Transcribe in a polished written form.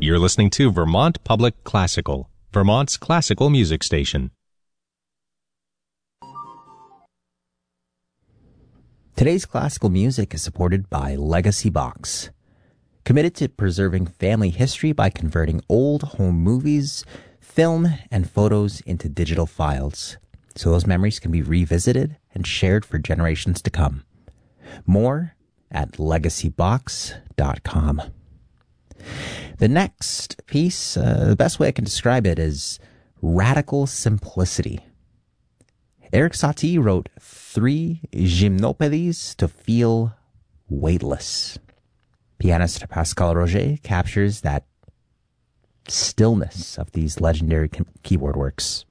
You're listening to Vermont Public Classical, Vermont's classical music station. Today's classical music is supported by Legacy Box, committed to preserving family history by converting old home movies, film, and photos into digital files, so those memories can be revisited and shared for generations to come. More at legacybox.com. The next piece, the best way I can describe it is radical simplicity. Erik Satie wrote 3 gymnopédies to feel weightless. Pianist Pascal Roger captures that stillness of these legendary keyboard works.